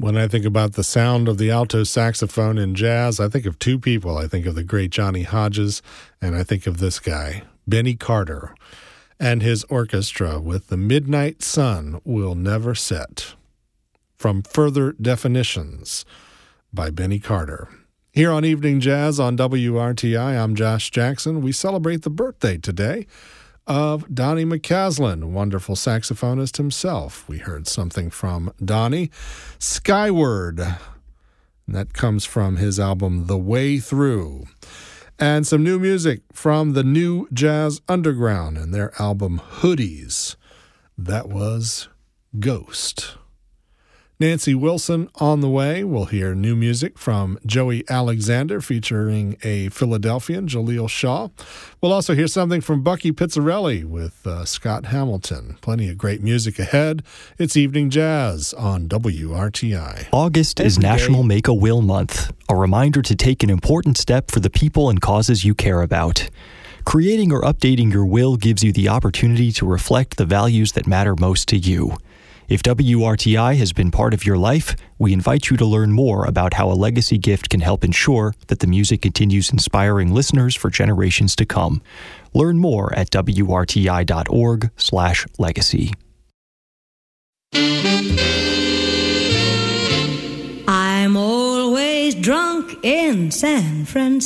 When I think about the sound of the alto saxophone in jazz, I think of two people. I think of the great Johnny Hodges, and I think of this guy, Benny Carter, and his orchestra with The Midnight Sun Will Never Set. From Further Definitions by Benny Carter. Here on Evening Jazz on WRTI, I'm Josh Jackson. We celebrate the birthday today of Donnie McCaslin, wonderful saxophonist himself. We heard something from Donnie, Skyward, and that comes from his album The Way Through. And some new music from the New Jazz Underground and their album Hoodies. That was Ghost. Nancy Wilson on the way. We'll hear new music from Joey Alexander featuring a Philadelphian, Jaleel Shaw. We'll also hear something from Bucky Pizzarelli with Scott Hamilton. Plenty of great music ahead. It's Evening Jazz on WRTI. August is National Make a Will Month, a reminder to take an important step for the people and causes you care about. Creating or updating your will gives you the opportunity to reflect the values that matter most to you. If WRTI has been part of your life, we invite you to learn more about how a legacy gift can help ensure that the music continues inspiring listeners for generations to come. Learn more at wrti.org/legacy. I'm always drunk in San Francisco.